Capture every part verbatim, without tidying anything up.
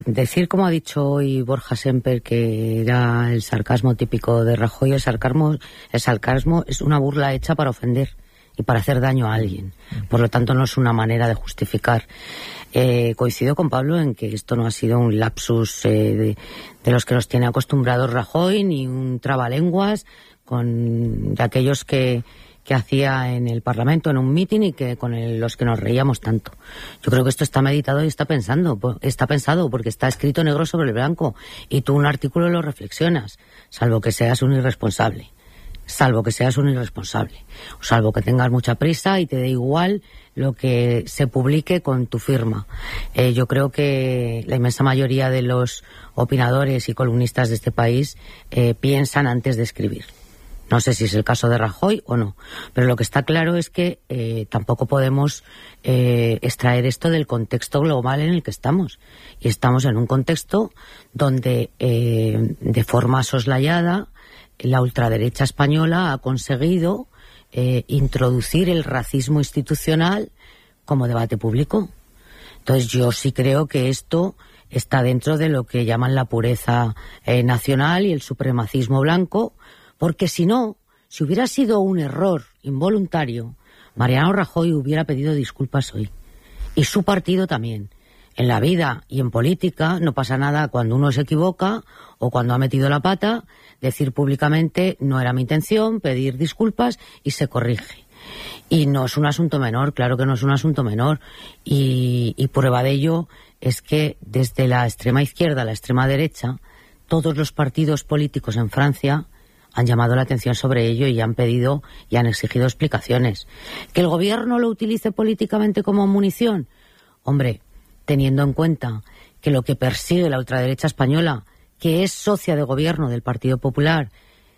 Decir, como ha dicho hoy Borja Semper, que era el sarcasmo típico de Rajoy, el sarcasmo, el sarcasmo es una burla hecha para ofender y para hacer daño a alguien. Por lo tanto, no es una manera de justificar. Eh, coincido con Pablo en que esto no ha sido un lapsus eh, de, de los que nos tiene acostumbrados Rajoy, ni un trabalenguas con de aquellos que... que hacía en el Parlamento, en un mitin, y que con el, los que nos reíamos tanto. Yo creo que esto está meditado y está pensando, está pensado porque está escrito negro sobre el blanco, y tú un artículo lo reflexionas, salvo que seas un irresponsable, salvo que seas un irresponsable, o salvo que tengas mucha prisa y te dé igual lo que se publique con tu firma. Eh, yo creo que la inmensa mayoría de los opinadores y columnistas de este país eh, piensan antes de escribir. No sé si es el caso de Rajoy o no, pero lo que está claro es que eh, tampoco podemos eh, extraer esto del contexto global en el que estamos. Y estamos en un contexto donde, eh, de forma soslayada, la ultraderecha española ha conseguido eh, introducir el racismo institucional como debate público. Entonces yo sí creo que esto está dentro de lo que llaman la pureza eh, nacional y el supremacismo blanco. Porque si no, si hubiera sido un error involuntario, Mariano Rajoy hubiera pedido disculpas hoy. Y su partido también. En la vida y en política no pasa nada cuando uno se equivoca o cuando ha metido la pata, decir públicamente no era mi intención, pedir disculpas y se corrige. Y no es un asunto menor, claro que no es un asunto menor. Y, y prueba de ello es que desde la extrema izquierda a la extrema derecha, todos los partidos políticos en Francia han llamado la atención sobre ello y han pedido y han exigido explicaciones. ¿Que el gobierno lo utilice políticamente como munición? Hombre, teniendo en cuenta que lo que persigue la ultraderecha española, que es socia de gobierno del Partido Popular,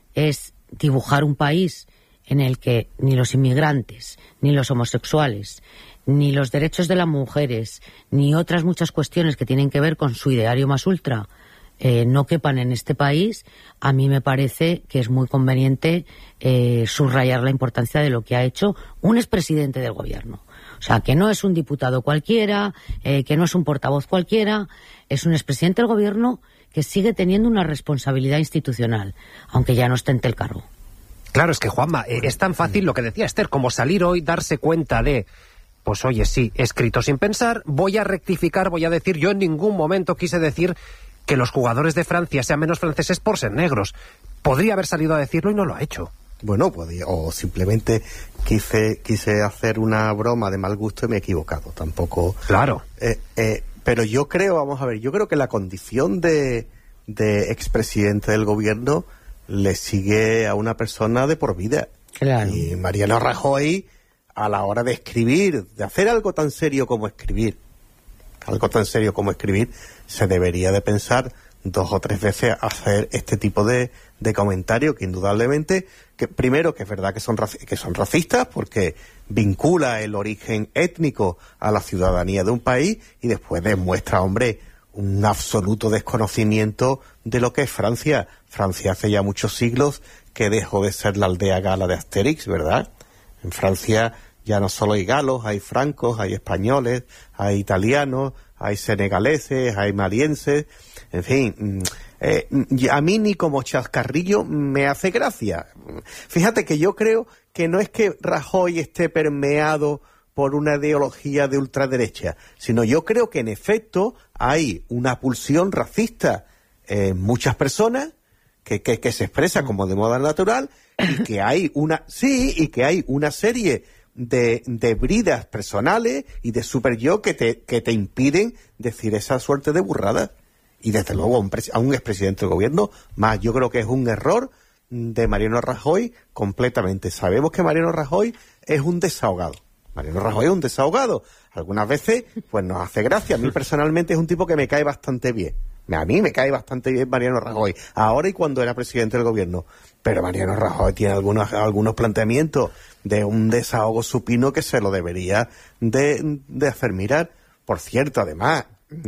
es dibujar un país en el que ni los inmigrantes, ni los homosexuales, ni los derechos de las mujeres, ni otras muchas cuestiones que tienen que ver con su ideario más ultra, Eh, no quepan en este país, a mí me parece que es muy conveniente eh, subrayar la importancia de lo que ha hecho un expresidente del gobierno. O sea, que no es un diputado cualquiera, eh, que no es un portavoz cualquiera, es un expresidente del gobierno que sigue teniendo una responsabilidad institucional, aunque ya no ostente el cargo. Claro, es que, Juanma, eh, es tan fácil lo que decía Esther, como salir hoy, darse cuenta de... Pues oye, sí, he escrito sin pensar, voy a rectificar, voy a decir, yo en ningún momento quise decir que los jugadores de Francia sean menos franceses por ser negros. Podría haber salido a decirlo y no lo ha hecho. Bueno, podía, o simplemente quise quise hacer una broma de mal gusto y me he equivocado. Tampoco... Claro. Eh, eh, pero yo creo, vamos a ver, yo creo que la condición de, de expresidente del gobierno le sigue a una persona de por vida. Claro. Y Mariano Rajoy, a la hora de escribir, de hacer algo tan serio como escribir, algo tan serio como escribir, se debería de pensar dos o tres veces hacer este tipo de, de comentarios que indudablemente, que primero que es verdad que son, que son racistas porque vincula el origen étnico a la ciudadanía de un país y después demuestra, hombre, un absoluto desconocimiento de lo que es Francia. Francia hace ya muchos siglos que dejó de ser la aldea gala de Asterix, ¿verdad? En Francia ya no solo hay galos, hay francos, hay españoles, hay italianos, hay senegaleses, hay malienses, en fin, eh, a mí ni como chascarrillo me hace gracia. Fíjate que yo creo que no es que Rajoy esté permeado por una ideología de ultraderecha, sino yo creo que en efecto hay una pulsión racista en muchas personas que, que, que se expresa como de moda natural y que hay una, sí, y que hay una serie de, de bridas personales y de super yo que te, que te impiden decir esa suerte de burradas. Y desde luego a un, a un expresidente del gobierno más. Yo creo que es un error de Mariano Rajoy completamente. Sabemos que Mariano Rajoy es un desahogado. Mariano Rajoy es un desahogado. Algunas veces pues nos hace gracia. A mí personalmente es un tipo que me cae bastante bien. A mí me cae bastante bien Mariano Rajoy. Ahora y cuando era presidente del gobierno. Pero Mariano Rajoy tiene algunos, algunos planteamientos de un desahogo supino que se lo debería de, de hacer mirar. Por cierto, además,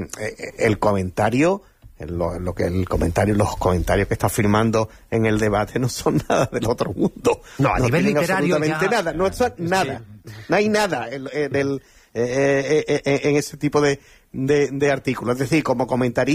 el comentario, lo, lo que el comentario, los comentarios que está firmando en el debate no son nada del otro mundo. No, a no nivel literario absolutamente ya... nada, no son nada, no hay nada en, en, el, eh, eh, eh, en ese tipo de, de, de artículos. Es decir, como comentarista